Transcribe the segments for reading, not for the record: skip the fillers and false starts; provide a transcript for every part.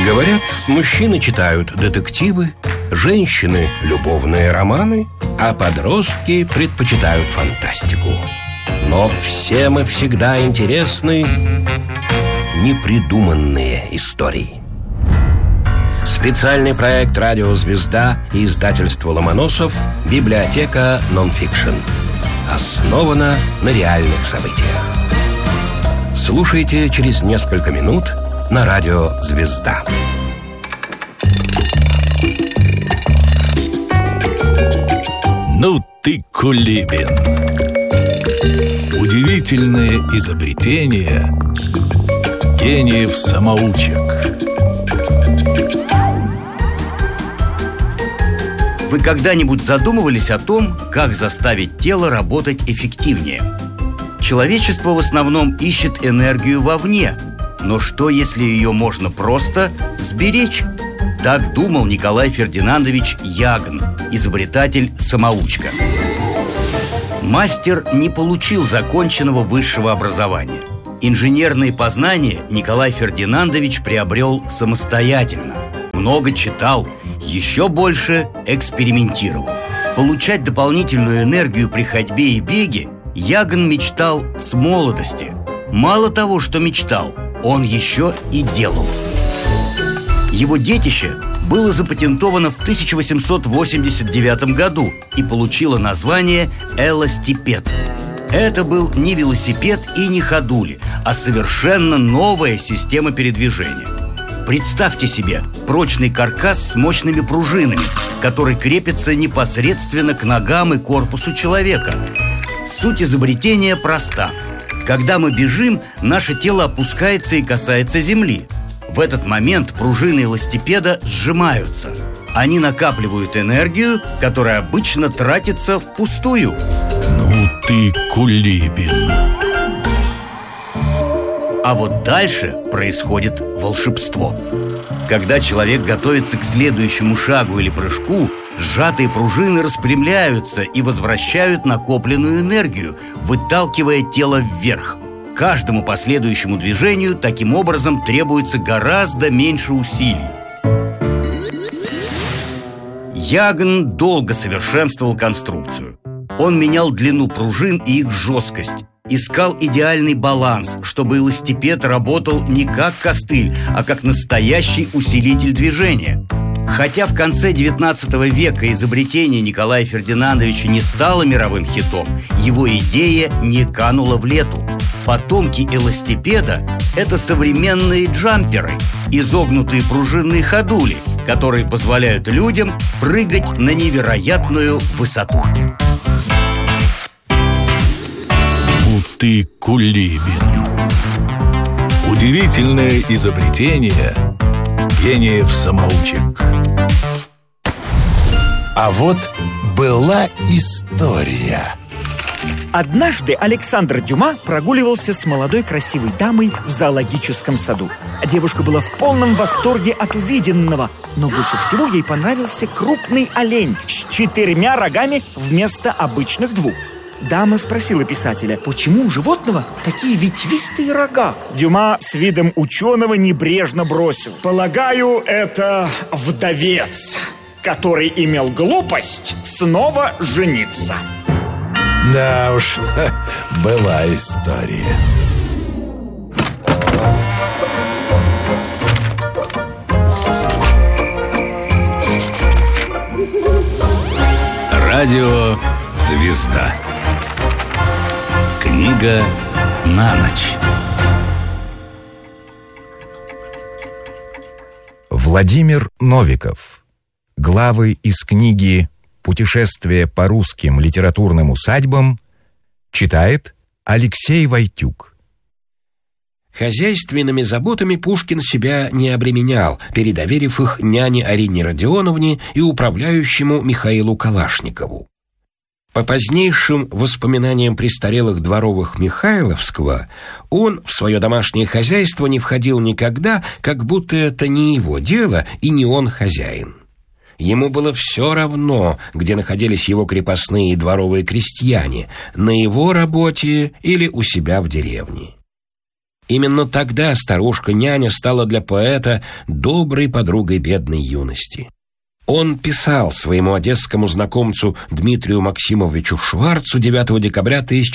Говорят, мужчины читают детективы, женщины – любовные романы, а подростки предпочитают фантастику. Но всем и всегда интересны непридуманные истории. Специальный проект «Радио Звезда» и издательство «Ломоносов» «Библиотека нонфикшн». Основана на реальных событиях. Слушайте через несколько минут на «Радио Звезда». Ну ты кулибин. Удивительные изобретения гениев-самоучек. Вы когда-нибудь задумывались о том, как заставить тело работать эффективнее? Человечество в основном ищет энергию вовне, но что, если ее можно просто сберечь? Так думал Николай Фердинандович Ягн, изобретатель-самоучка. Мастер не получил законченного высшего образования. Инженерные познания Николай Фердинандович приобрел самостоятельно. Много читал, еще больше экспериментировал. Получать дополнительную энергию при ходьбе и беге Ягн мечтал с молодости. Мало того, что мечтал, он еще и делал. Его детище было запатентовано в 1889 году и получило название «Эластипед». Это был не велосипед и не ходули, а совершенно новая система передвижения. Представьте себе прочный каркас с мощными пружинами, который крепится непосредственно к ногам и корпусу человека. Суть изобретения проста. Когда мы бежим, наше тело опускается и касается земли. В этот момент пружины эластипеда сжимаются. Они накапливают энергию, которая обычно тратится впустую. Ну ты кулибин. А вот дальше происходит волшебство. Когда человек готовится к следующему шагу или прыжку, сжатые пружины распрямляются и возвращают накопленную энергию, выталкивая тело вверх. Каждому последующему движению таким образом требуется гораздо меньше усилий. Ягн долго совершенствовал конструкцию. Он менял длину пружин и их жесткость. Искал идеальный баланс, чтобы велосипед работал не как костыль, а как настоящий усилитель движения. Хотя в конце XIX века изобретение Николая Фердинандовича не стало мировым хитом, его идея не канула в лету. Потомки велосипеда – это современные джамперы, изогнутые пружинные ходули, которые позволяют людям прыгать на невероятную высоту. Ты кулибин. Удивительное изобретение гениев-самоучек. А вот была история. Однажды Александр Дюма прогуливался с молодой красивой дамой в зоологическом саду. Девушка была в полном восторге от увиденного, но больше всего ей понравился крупный олень с 4 рогами вместо обычных 2. Дама спросила писателя, почему у животного такие ветвистые рога? Дюма с видом ученого небрежно бросил: полагаю, это вдовец, который имел глупость снова жениться. Да уж, была история. Радио «Звезда». Книга на ночь. Владимир Новиков. Главы из книги «Путешествие по русским литературным усадьбам» читает Алексей Войтюк. Хозяйственными заботами Пушкин себя не обременял, передоверив их няне Арине Родионовне и управляющему Михаилу Калашникову. По позднейшим воспоминаниям престарелых дворовых Михайловского, он в свое домашнее хозяйство не входил никогда, как будто это не его дело и не он хозяин. Ему было все равно, где находились его крепостные и дворовые крестьяне, на его работе или у себя в деревне. Именно тогда старушка-няня стала для поэта доброй подругой бедной юности. Он писал своему одесскому знакомцу Дмитрию Максимовичу Шварцу 9 декабря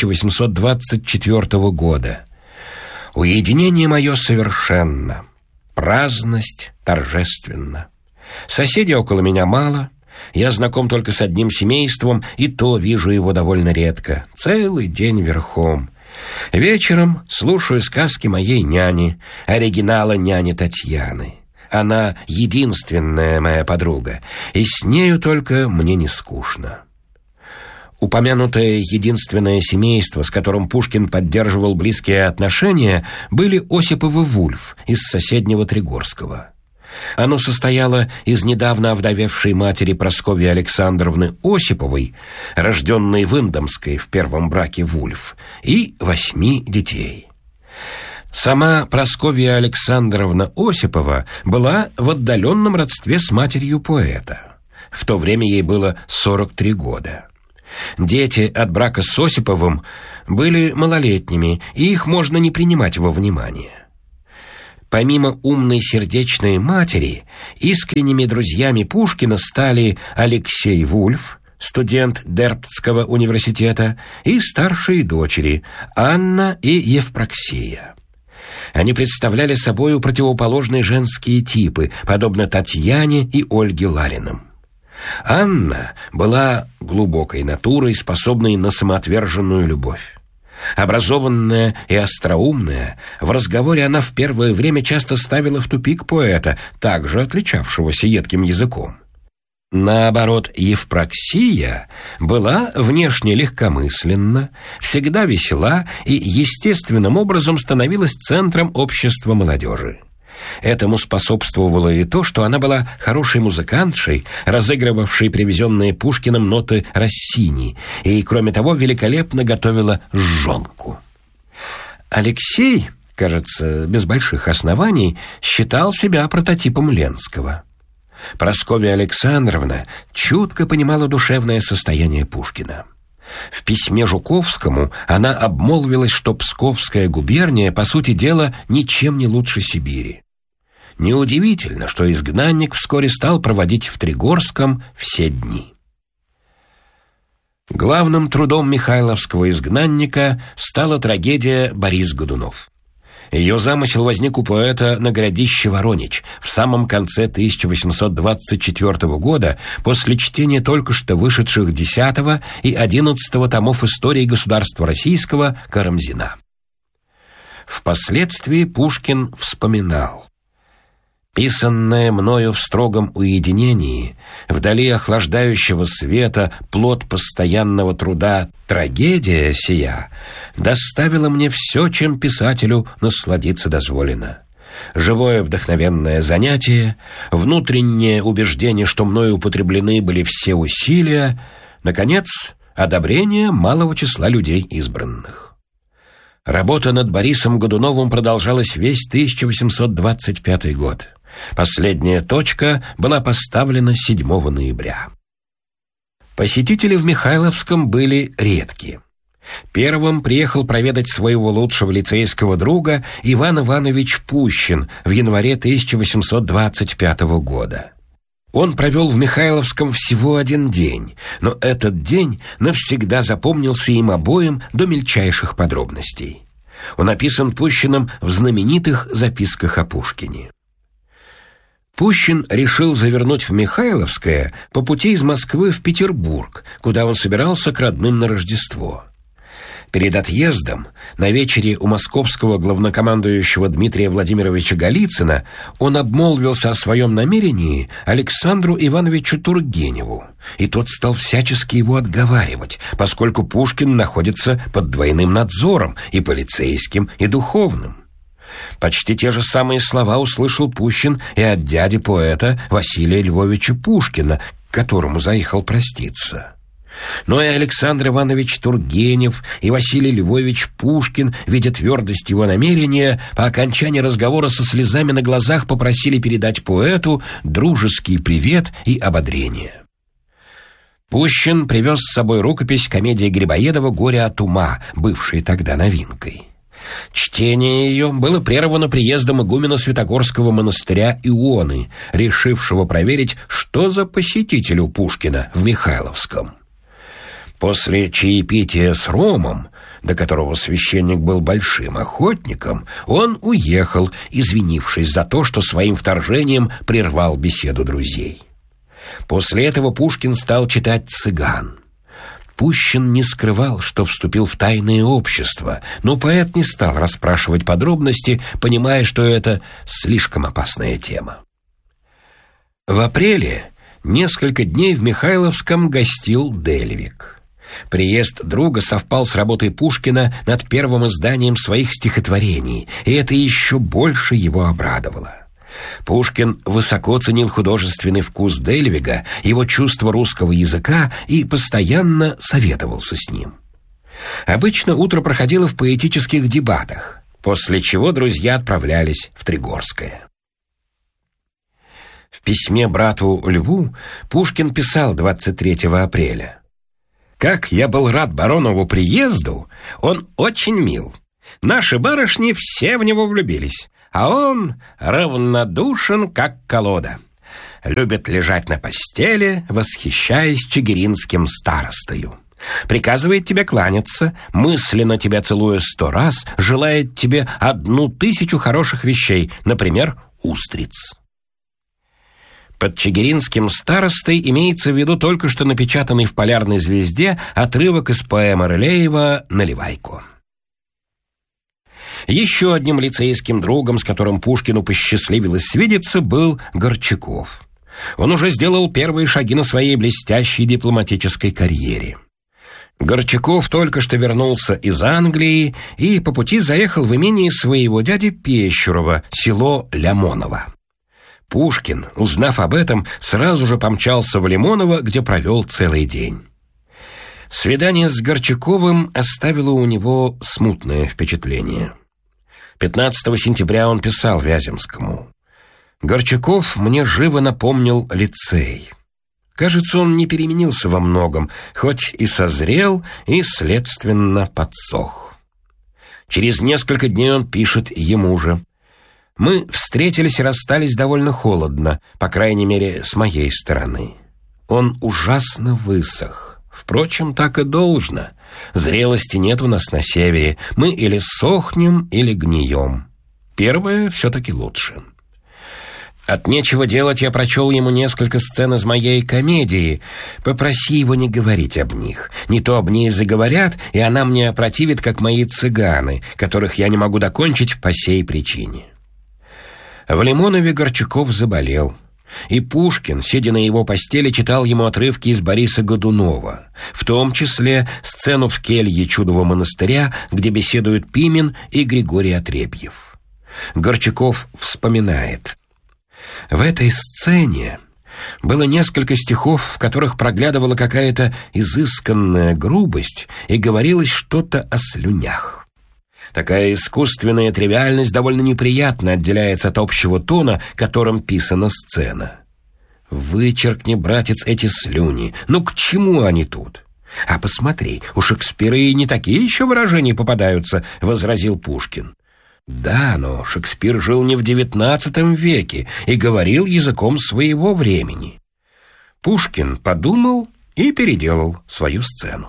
1824 года. «Уединение мое совершенно, праздность торжественна. Соседей около меня мало, я знаком только с одним семейством, и то вижу его довольно редко, целый день верхом. Вечером слушаю сказки моей няни, оригинала няни Татьяны. Она единственная моя подруга, и с нею только мне не скучно». Упомянутое единственное семейство, с которым Пушкин поддерживал близкие отношения, были Осиповы-Вульф из соседнего Тригорского. Оно состояло из недавно овдовевшей матери Прасковьи Александровны Осиповой, рожденной в Индомской в первом браке Вульф, и 8 детей. Сама Прасковья Александровна Осипова была в отдаленном родстве с матерью поэта. В то время ей было 43 года. Дети от брака с Осиповым были малолетними, и их можно не принимать во внимание. Помимо умной сердечной матери, искренними друзьями Пушкина стали Алексей Вульф, студент Дербцкого университета, и старшие дочери Анна и Евпроксия. Они представляли собою противоположные женские типы, подобно Татьяне и Ольге Лариным. Анна была глубокой натурой, способной на самоотверженную любовь. Образованная и остроумная, в разговоре она в первое время часто ставила в тупик поэта, также отличавшегося едким языком. Наоборот, Евпроксия была внешне легкомысленна, всегда весела и естественным образом становилась центром общества молодежи. Этому способствовало и то, что она была хорошей музыкантшей, разыгрывавшей привезенные Пушкиным ноты Россини, и, кроме того, великолепно готовила жжёнку. Алексей, кажется, без больших оснований, считал себя прототипом Ленского. Прасковья Александровна чутко понимала душевное состояние Пушкина. В письме Жуковскому она обмолвилась, что Псковская губерния, по сути дела, ничем не лучше Сибири. Неудивительно, что изгнанник вскоре стал проводить в Тригорском все дни. Главным трудом михайловского изгнанника стала трагедия «Борис Годунов». Ее замысел возник у поэта на городище Воронич в самом конце 1824 года после чтения только что вышедших 10 и 11 томов истории государства российского Карамзина. Впоследствии Пушкин вспоминал: «Писанное мною в строгом уединении, вдали охлаждающего света, плод постоянного труда, трагедия сия доставила мне все, чем писателю насладиться дозволено. Живое вдохновенное занятие, внутреннее убеждение, что мною употреблены были все усилия, наконец, одобрение малого числа людей избранных». Работа над Борисом Годуновым продолжалась весь 1825 год. Последняя точка была поставлена 7 ноября. Посетители в Михайловском были редки. Первым приехал проведать своего лучшего лицейского друга Иван Иванович Пущин в январе 1825 года. Он провел в Михайловском всего 1 день, но этот день навсегда запомнился им обоим до мельчайших подробностей. Он описан Пущиным в знаменитых записках о Пушкине. Пущин решил завернуть в Михайловское по пути из Москвы в Петербург, куда он собирался к родным на Рождество. Перед отъездом, на вечере у московского главнокомандующего Дмитрия Владимировича Голицына, он обмолвился о своем намерении Александру Ивановичу Тургеневу, и тот стал всячески его отговаривать, поскольку Пушкин находится под двойным надзором, и полицейским, и духовным. Почти те же самые слова услышал Пущин и от дяди поэта Василия Львовича Пушкина, к которому заехал проститься. Но и Александр Иванович Тургенев, и Василий Львович Пушкин, видя твердость его намерения, по окончании разговора со слезами на глазах попросили передать поэту дружеский привет и ободрение. Пущин привез с собой рукопись комедии Грибоедова «Горе от ума», бывшей тогда новинкой. Чтение ее было прервано приездом игумена Святогорского монастыря Ионы, решившего проверить, что за посетитель у Пушкина в Михайловском. После чаепития с ромом, до которого священник был большим охотником, он уехал, извинившись за то, что своим вторжением прервал беседу друзей. После этого Пушкин стал читать «Цыган». Пущин не скрывал, что вступил в тайное общество, но поэт не стал расспрашивать подробности, понимая, что это слишком опасная тема. В апреле несколько дней в Михайловском гостил Дельвиг. Приезд друга совпал с работой Пушкина над первым изданием своих стихотворений, и это еще больше его обрадовало. Пушкин высоко ценил художественный вкус Дельвига, его чувство русского языка и постоянно советовался с ним. Обычно утро проходило в поэтических дебатах, после чего друзья отправлялись в Тригорское. В письме брату Льву Пушкин писал 23 апреля: «Как я был рад баронову приезду, он очень мил. Наши барышни все в него влюбились, а он равнодушен, как колода. Любит лежать на постели, восхищаясь чигиринским старостою. Приказывает тебе кланяться, мысленно тебя целуя 100 раз, желает тебе 1000 хороших вещей, например, устриц». Под чигиринским старостой имеется в виду только что напечатанный в «Полярной звезде» отрывок из поэмы Рылеева «Наливайку». Еще одним лицейским другом, с которым Пушкину посчастливилось свидеться, был Горчаков. Он уже сделал первые шаги на своей блестящей дипломатической карьере. Горчаков только что вернулся из Англии и по пути заехал в имение своего дяди Пещерова, село Лямоново. Пушкин, узнав об этом, сразу же помчался в Лимоново, где провел целый день. Свидание с Горчаковым оставило у него смутное впечатление. 15 сентября он писал Вяземскому: «Горчаков мне живо напомнил лицей. Кажется, он не переменился во многом, хоть и созрел, и, следственно, подсох». Через несколько дней он пишет ему же: «Мы встретились и расстались довольно холодно, по крайней мере, с моей стороны. Он ужасно высох. Впрочем, так и должно. Зрелости нет у нас на севере. Мы или сохнем, или гнием. Первое все-таки лучше». От нечего делать я прочел ему несколько сцен из моей комедии. Попроси его не говорить об них. Не то об ней заговорят, и она мне опротивит, как мои цыганы, которых я не могу докончить по сей причине. В Лимонове Горчаков заболел, и Пушкин, сидя на его постели, читал ему отрывки из Бориса Годунова, в том числе сцену в келье Чудового монастыря, где беседуют Пимен и Григорий Отрепьев. Горчаков вспоминает: «В этой сцене было несколько стихов, в которых проглядывала какая-то изысканная грубость и говорилось что-то о слюнях. Такая искусственная тривиальность довольно неприятно отделяется от общего тона, которым писана сцена. Вычеркни, братец, эти слюни. Ну к чему они тут? А посмотри, у Шекспира и не такие еще выражения попадаются», — возразил Пушкин. «Да, но Шекспир жил не в XIX веке и говорил языком своего времени». Пушкин подумал и переделал свою сцену.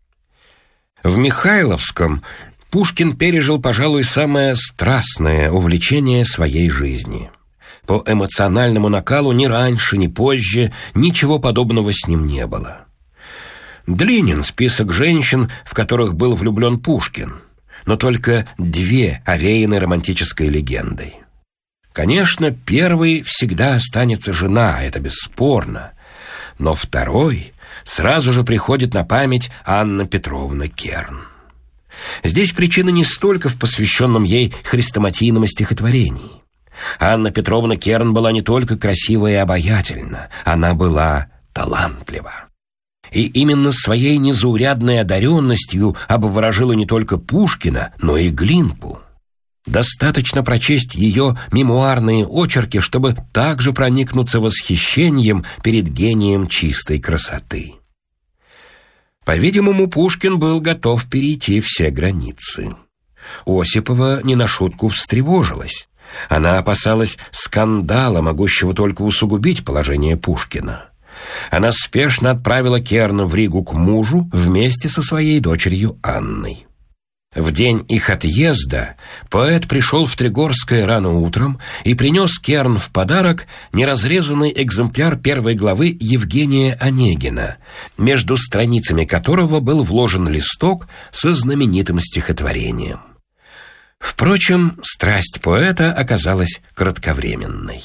В Михайловском Пушкин пережил, пожалуй, самое страстное увлечение своей жизни. По эмоциональному накалу ни раньше, ни позже ничего подобного с ним не было. Длинен список женщин, в которых был влюблен Пушкин, но только 2 овеяны романтической легендой. Конечно, первой всегда останется жена, это бесспорно, но второй сразу же приходит на память Анна Петровна Керн. Здесь причина не столько в посвященном ей хрестоматийном стихотворении. Анна Петровна Керн была не только красива и обаятельна, она была талантлива. И именно своей незаурядной одаренностью обворожила не только Пушкина, но и Глинку. Достаточно прочесть ее мемуарные очерки, чтобы также проникнуться восхищением перед гением чистой красоты. По-видимому, Пушкин был готов перейти все границы. Осипова не на шутку встревожилась. Она опасалась скандала, могущего только усугубить положение Пушкина. Она спешно отправила Керна в Ригу к мужу вместе со своей дочерью Анной. В день их отъезда поэт пришел в Тригорское рано утром и принес Керн в подарок неразрезанный экземпляр первой главы Евгения Онегина, между страницами которого был вложен листок со знаменитым стихотворением. Впрочем, страсть поэта оказалась кратковременной.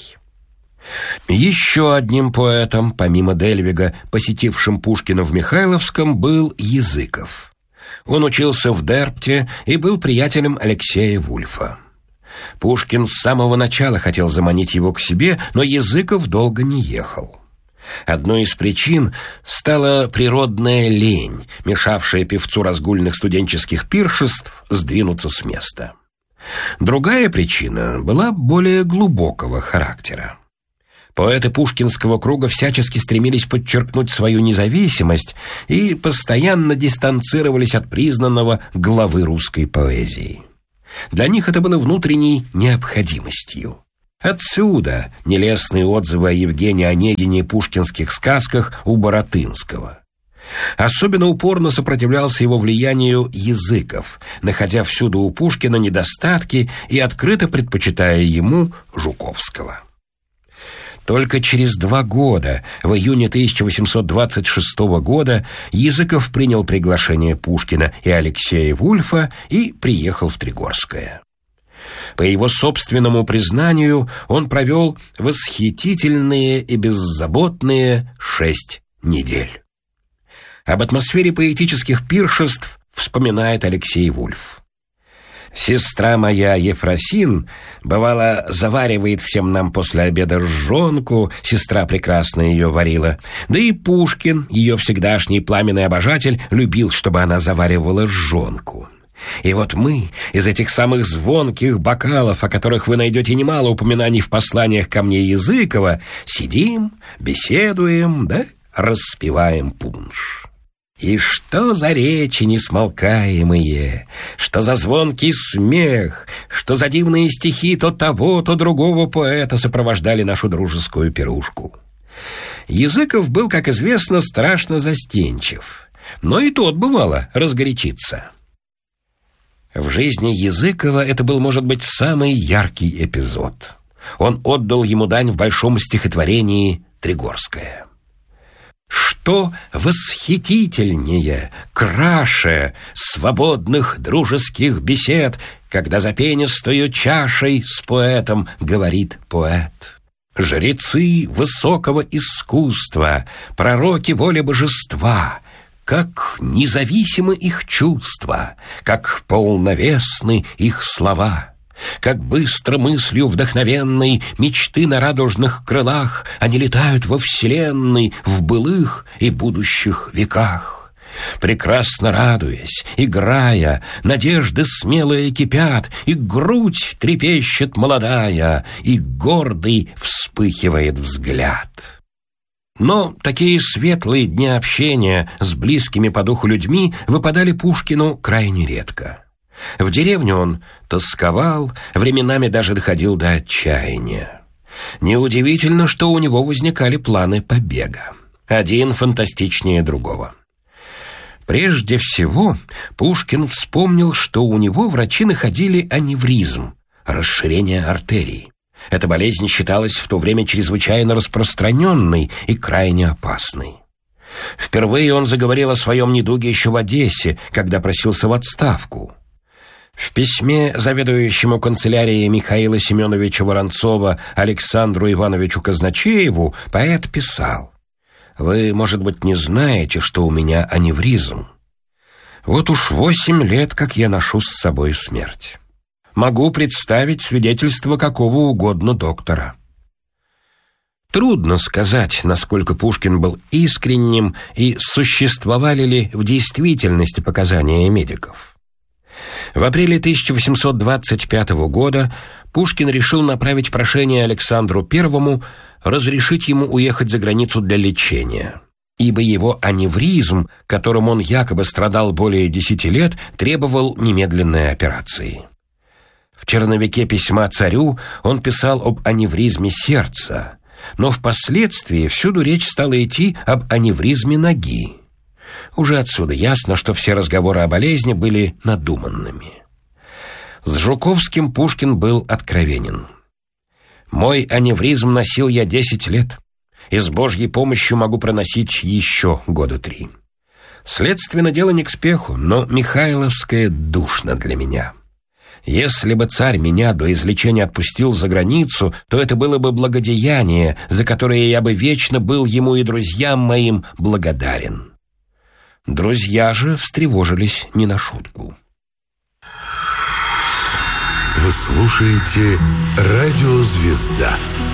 Еще одним поэтом, помимо Дельвига, посетившим Пушкина в Михайловском, был Языков. Он учился в Дерпте и был приятелем Алексея Вульфа. Пушкин с самого начала хотел заманить его к себе, но Языков долго не ехал. Одной из причин стала природная лень, мешавшая певцу разгульных студенческих пиршеств сдвинуться с места. Другая причина была более глубокого характера. Поэты пушкинского круга всячески стремились подчеркнуть свою независимость и постоянно дистанцировались от признанного главы русской поэзии. Для них это было внутренней необходимостью. Отсюда нелестные отзывы о Евгении Онегине и пушкинских сказках у Баратынского. Особенно упорно сопротивлялся его влиянию Языков, находя всюду у Пушкина недостатки и открыто предпочитая ему Жуковского. Только через 2 года, в июне 1826 года, Языков принял приглашение Пушкина и Алексея Вульфа и приехал в Тригорское. По его собственному признанию, он провел восхитительные и беззаботные 6 недель. Об атмосфере поэтических пиршеств вспоминает Алексей Вульф. «Сестра моя Ефросин, бывало, заваривает всем нам после обеда жжёнку, сестра прекрасно ее варила, да и Пушкин, ее всегдашний пламенный обожатель, любил, чтобы она заваривала жжёнку. И вот мы из этих самых звонких бокалов, о которых вы найдете немало упоминаний в посланиях ко мне Языкова, сидим, беседуем, да распиваем пунш. И что за речи несмолкаемые, что за звонкий смех, что за дивные стихи то того, то другого поэта сопровождали нашу дружескую пирушку. Языков был, как известно, страшно застенчив, но и тот, бывало, разгорячится. В жизни Языкова это был, может быть, самый яркий эпизод. Он отдал ему дань в большом стихотворении «Тригорское». Что восхитительнее, краше свободных дружеских бесед, когда за пенистою чашей с поэтом говорит поэт. Жрецы высокого искусства, пророки воли божества, как независимы их чувства, как полновесны их слова. Как быстро мыслью вдохновенной мечты на радужных крылах они летают во вселенной в былых и будущих веках. Прекрасно радуясь, играя, надежды смелые кипят, и грудь трепещет молодая, и гордый вспыхивает взгляд. Но такие светлые дни общения с близкими по духу людьми выпадали Пушкину крайне редко. В деревне он тосковал, временами даже доходил до отчаяния. Неудивительно, что у него возникали планы побега, один фантастичнее другого. Прежде всего, Пушкин вспомнил, что у него врачи находили аневризм, расширение артерий. Эта болезнь считалась в то время чрезвычайно распространенной и крайне опасной. Впервые он заговорил о своем недуге еще в Одессе, когда просился в отставку. В письме заведующему канцелярией Михаила Семеновича Воронцова Александру Ивановичу Казначееву поэт писал: «Вы, может быть, не знаете, что у меня аневризм. Вот уж 8 лет, как я ношу с собой смерть. Могу представить свидетельство какого угодно доктора». Трудно сказать, насколько Пушкин был искренним и существовали ли в действительности показания медиков. В апреле 1825 года Пушкин решил направить прошение Александру I разрешить ему уехать за границу для лечения. ибо его аневризм, которым он якобы страдал более 10 лет, требовал немедленной операции. В черновике письма царю он писал об аневризме сердца, но впоследствии всюду речь стала идти об аневризме ноги. Уже отсюда ясно, что все разговоры о болезни были надуманными. С Жуковским Пушкин был откровенен. «Мой аневризм носил я 10 лет, и с Божьей помощью могу проносить еще 3 года. Следственно, дело не к спеху, но Михайловское душно для меня. Если бы царь меня до излечения отпустил за границу, то это было бы благодеяние, за которое я бы вечно был ему и друзьям моим благодарен». Друзья же встревожились не на шутку. Вы слушаете «Радио Звезда».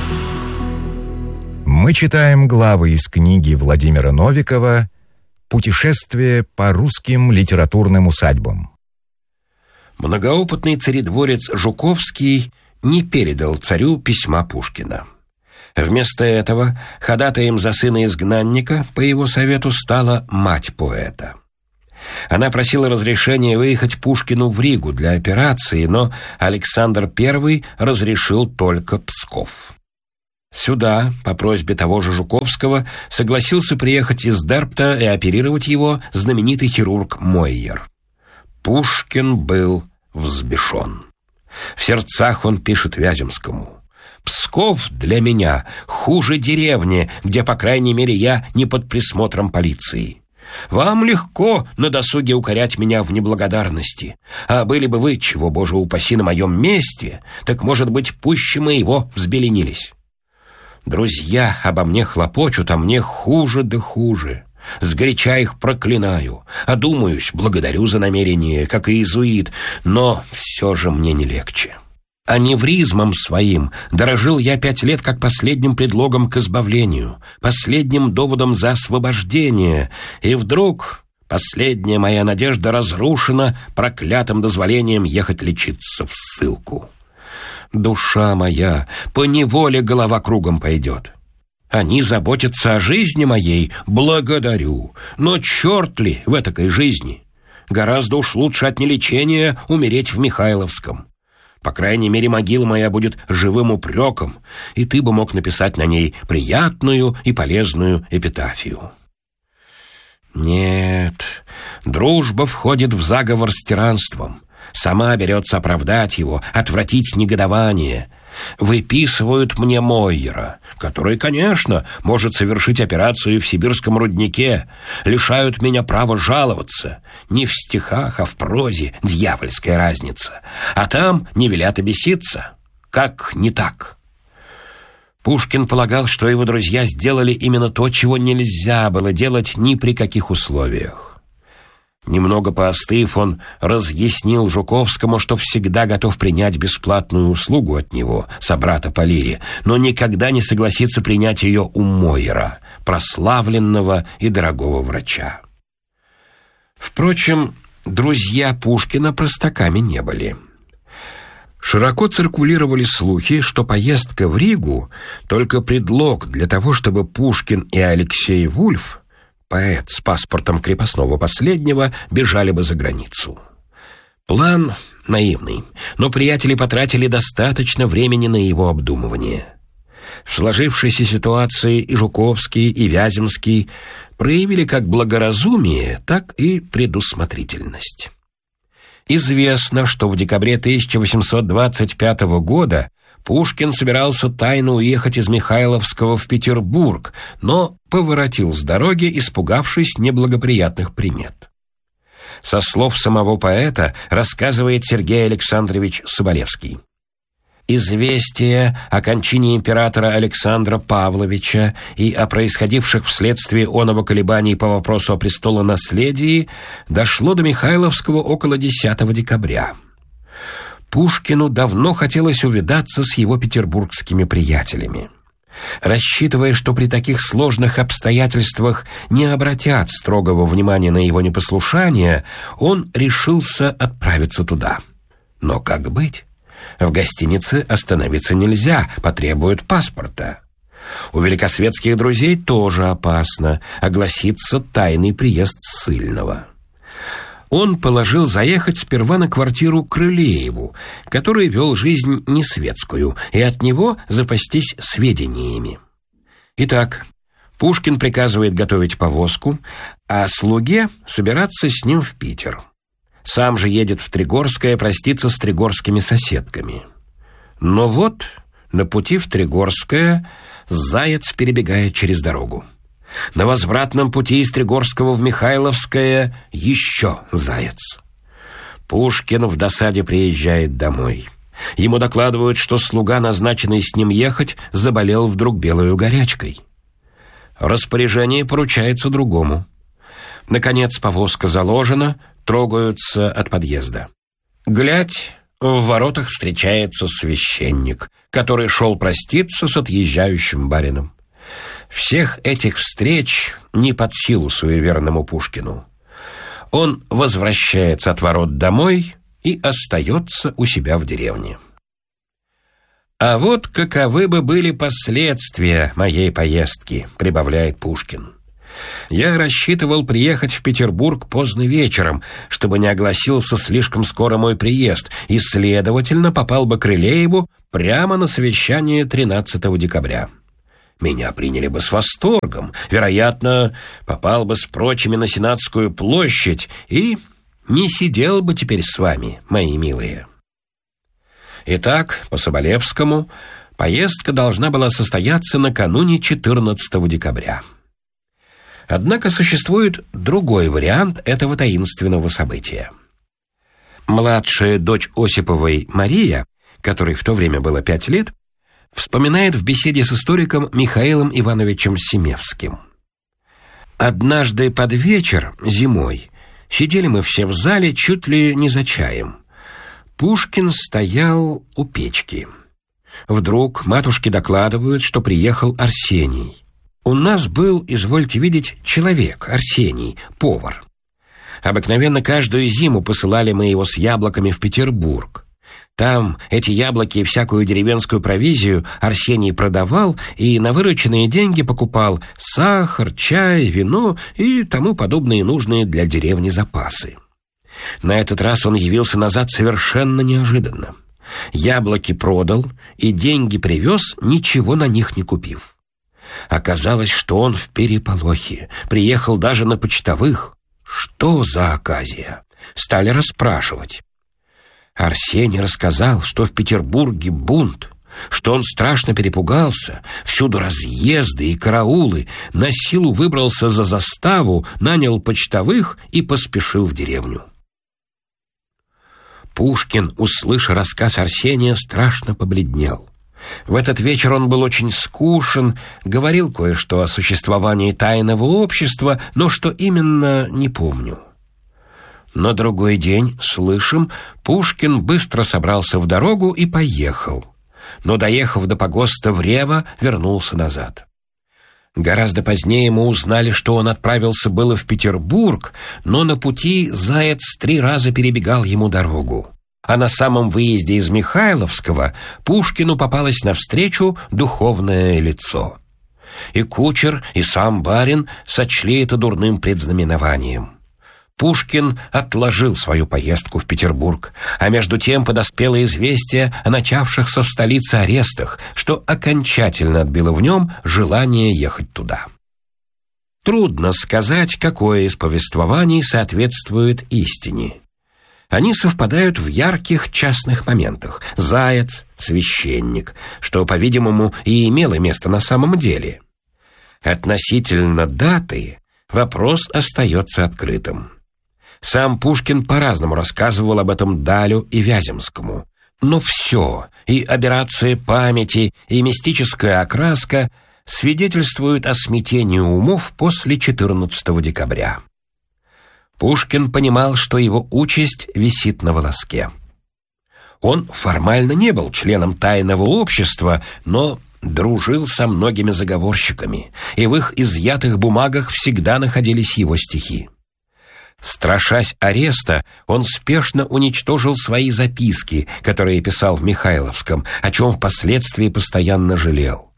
Мы читаем главы из книги Владимира Новикова «Путешествие по русским литературным усадьбам». Многоопытный царедворец Жуковский не передал царю письма Пушкина. Вместо этого ходатаем за сына изгнанника по его совету стала мать поэта. Она просила разрешения выехать Пушкину в Ригу для операции, но Александр I разрешил только Псков. Сюда, по просьбе того же Жуковского, согласился приехать из Дерпта и оперировать его знаменитый хирург Мойер. Пушкин был взбешен. В сердцах он пишет Вяземскому: «Псков для меня хуже деревни, где, по крайней мере, я не под присмотром полиции. Вам легко на досуге укорять меня в неблагодарности. А были бы вы, чего, Боже упаси, на моем месте, так, может быть, пуще моего взбеленились. Друзья обо мне хлопочут, а мне хуже да хуже. Сгоряча их проклинаю, одумаюсь, благодарю за намерение, как и иезуит, но все же мне не легче. Аневризмом своим дорожил я 5 лет как последним предлогом к избавлению, последним доводом за освобождение, и вдруг последняя моя надежда разрушена проклятым дозволением ехать лечиться в ссылку. Душа моя, поневоле голова кругом пойдет. Они заботятся о жизни моей, благодарю, но черт ли в этакой жизни? Гораздо уж лучше от нелечения умереть в Михайловском. По крайней мере, могила моя будет живым упреком, и ты бы мог написать на ней приятную и полезную эпитафию». Нет, дружба входит в заговор с тиранством. Сама берется оправдать его, отвратить негодование. Выписывают мне Мойера, который, конечно, может совершить операцию в сибирском руднике. Лишают меня права жаловаться. Не в стихах, а в прозе дьявольская разница. А там не велят обеситься. Как не так? Пушкин полагал, что его друзья сделали именно то, чего нельзя было делать ни при каких условиях. Немного поостыв, он разъяснил Жуковскому, что всегда готов принять бесплатную услугу от него, собрата по лире, но никогда не согласится принять ее у Мойера, прославленного и дорогого врача. Впрочем, друзья Пушкина простаками не были. Широко циркулировали слухи, что поездка в Ригу — только предлог для того, чтобы Пушкин и Алексей Вульф, поэт с паспортом крепостного последнего, бежали бы за границу. План наивный, но приятели потратили достаточно времени на его обдумывание. В сложившейся ситуации и Жуковский, и Вяземский проявили как благоразумие, так и предусмотрительность. Известно, что в декабре 1825 года Пушкин собирался тайно уехать из Михайловского в Петербург, но поворотил с дороги, испугавшись неблагоприятных примет. Со слов самого поэта рассказывает Сергей Александрович Соболевский. Известие о кончине императора Александра Павловича и о происходивших вследствие оного колебаний по вопросу о престолонаследии дошло до Михайловского около 10 декабря. Пушкину давно хотелось увидаться с его петербургскими приятелями. Рассчитывая, что при таких сложных обстоятельствах не обратят строгого внимания на его непослушание, он решился отправиться туда. Но как быть? В гостинице остановиться нельзя, потребуют паспорта. У великосветских друзей тоже опасно огласится тайный приезд ссыльного. Он положил заехать сперва на квартиру к Крылееву, который вел жизнь несветскую, и от него запастись сведениями. Итак, Пушкин приказывает готовить повозку, а слуге собираться с ним в Питер. Сам же едет в Тригорское проститься с тригорскими соседками. Но вот на пути в Тригорское заяц перебегает через дорогу. На возвратном пути из Тригорского в Михайловское еще заяц. Пушкин в досаде приезжает домой. Ему докладывают, что слуга, назначенный с ним ехать, заболел вдруг белою горячкой. Распоряжение поручается другому. Наконец повозка заложена, трогаются от подъезда. Глядь, в воротах встречается священник, который шел проститься с отъезжающим барином. Всех этих встреч не под силу суеверному Пушкину. Он возвращается от ворот домой и остается у себя в деревне. «А вот каковы бы были последствия моей поездки», — прибавляет Пушкин. «Я рассчитывал приехать в Петербург поздно вечером, чтобы не огласился слишком скоро мой приезд, и, следовательно, попал бы к Крылееву прямо на совещание 13 декабря. Меня приняли бы с восторгом, вероятно, попал бы с прочими на Сенатскую площадь и не сидел бы теперь с вами, мои милые». Итак, по Соболевскому, поездка должна была состояться накануне 14 декабря. Однако существует другой вариант этого таинственного события. Младшая дочь Осиповой Мария, которой в то время было 5 лет, вспоминает в беседе с историком Михаилом Ивановичем Семевским. «Однажды под вечер, зимой, сидели мы все в зале чуть ли не за чаем. Пушкин стоял у печки. Вдруг матушке докладывают, что приехал Арсений. У нас был, извольте видеть, человек, Арсений, повар. Обыкновенно каждую зиму посылали мы его с яблоками в Петербург. Там эти яблоки и всякую деревенскую провизию Арсений продавал и на вырученные деньги покупал сахар, чай, вино и тому подобные нужные для деревни запасы. На этот раз он явился назад совершенно неожиданно. Яблоки продал и деньги привез, ничего на них не купив. Оказалось, что он в переполохе, приехал даже на почтовых. Что за оказия? Стали расспрашивать. Арсений рассказал, что в Петербурге бунт, что он страшно перепугался, всюду разъезды и караулы, на силу выбрался за заставу, нанял почтовых и поспешил в деревню. Пушкин, услыша рассказ Арсения, страшно побледнел. В этот вечер он был очень скучен, говорил кое-что о существовании тайного общества, но что именно, не помню. На другой день, слышим, Пушкин быстро собрался в дорогу и поехал, но, доехав до погоста в Рево, вернулся назад. Гораздо позднее мы узнали, что он отправился было в Петербург, но на пути заяц 3 раза перебегал ему дорогу. А на самом выезде из Михайловского Пушкину попалось навстречу духовное лицо. И кучер, и сам барин сочли это дурным предзнаменованием. Пушкин отложил свою поездку в Петербург, а между тем подоспело известие о начавшихся в столице арестах, что окончательно отбило в нем желание ехать туда. Трудно сказать, какое из повествований соответствует истине. Они совпадают в ярких частных моментах. Заяц, священник, что, по-видимому, и имело место на самом деле. Относительно даты вопрос остается открытым. Сам Пушкин по-разному рассказывал об этом Далю и Вяземскому. Но все, и аберрация памяти, и мистическая окраска свидетельствуют о смятении умов после 14 декабря. Пушкин понимал, что его участь висит на волоске. Он формально не был членом тайного общества, но дружил со многими заговорщиками, и в их изъятых бумагах всегда находились его стихи. Страшась ареста, он спешно уничтожил свои записки, которые писал в Михайловском, о чем впоследствии постоянно жалел.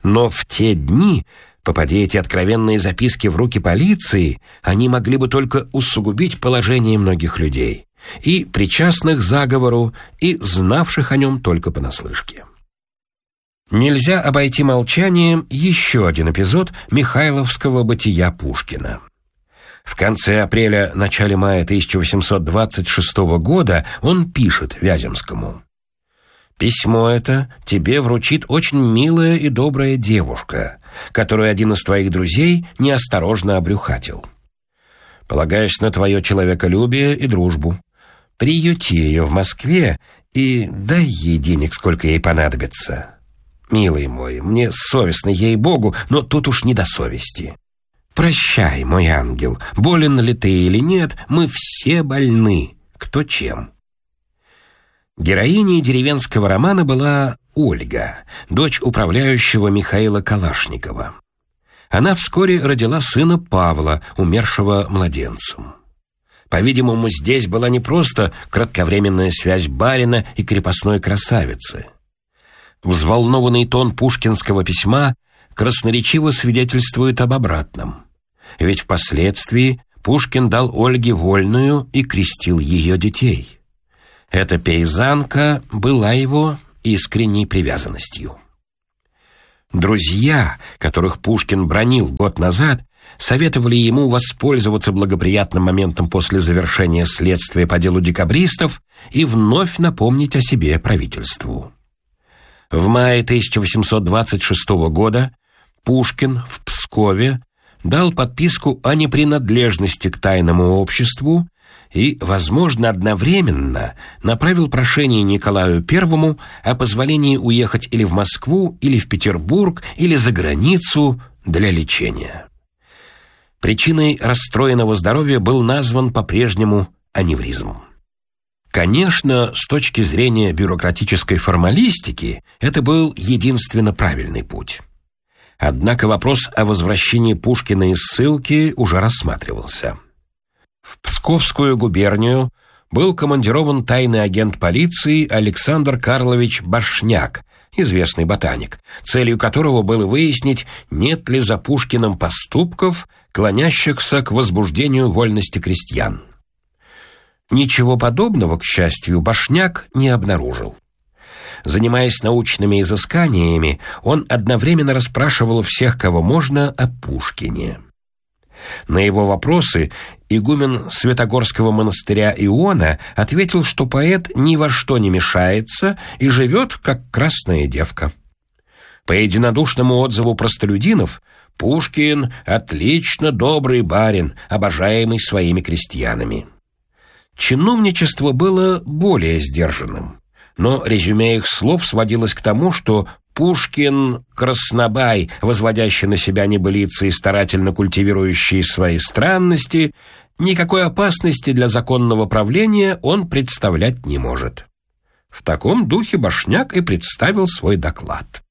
Но в те дни, попадя эти откровенные записки в руки полиции, они могли бы только усугубить положение многих людей, и причастных к заговору, и знавших о нем только понаслышке. Нельзя обойти молчанием еще один эпизод михайловского бытия Пушкина. В конце апреля, начале мая 1826 года он пишет Вяземскому: «Письмо это тебе вручит очень милая и добрая девушка, которую один из твоих друзей неосторожно обрюхатил. Полагаясь на твое человеколюбие и дружбу, приюти ее в Москве и дай ей денег, сколько ей понадобится. Милый мой, мне совестно, ей-богу, но тут уж не до совести. Прощай, мой ангел, болен ли ты или нет, мы все больны, кто чем». Героиней деревенского романа была Ольга, дочь управляющего Михаила Калашникова. Она вскоре родила сына Павла, умершего младенцем. По-видимому, здесь была не просто кратковременная связь барина и крепостной красавицы. Взволнованный тон пушкинского письма красноречиво свидетельствует об обратном. Ведь впоследствии Пушкин дал Ольге вольную и крестил ее детей. Эта пейзанка была его искренней привязанностью. Друзья, которых Пушкин бранил год назад, советовали ему воспользоваться благоприятным моментом после завершения следствия по делу декабристов и вновь напомнить о себе правительству. В мае 1826 года Пушкин в Пскове дал подписку о непринадлежности к тайному обществу и, возможно, одновременно направил прошение Николаю I о позволении уехать или в Москву, или в Петербург, или за границу для лечения. Причиной расстроенного здоровья был назван по-прежнему аневризм. Конечно, с точки зрения бюрократической формалистики, это был единственно правильный путь. Однако вопрос о возвращении Пушкина из ссылки уже рассматривался. В Псковскую губернию был командирован тайный агент полиции Александр Карлович Башняк, известный ботаник, целью которого было выяснить, нет ли за Пушкиным поступков, клонящихся к возбуждению вольности крестьян. Ничего подобного, к счастью, Башняк не обнаружил. Занимаясь научными изысканиями, он одновременно расспрашивал всех, кого можно, о Пушкине. На его вопросы игумен Святогорского монастыря Иона ответил, что поэт ни во что не мешается и живет, как красная девка. По единодушному отзыву простолюдинов, Пушкин – отлично добрый барин, обожаемый своими крестьянами. Чиновничество было более сдержанным, но резюме их слов сводилось к тому, что Пушкин – краснобай, возводящий на себя небылицы и старательно культивирующий свои странности, никакой опасности для законного правления он представлять не может. В таком духе Башняк и представил свой доклад.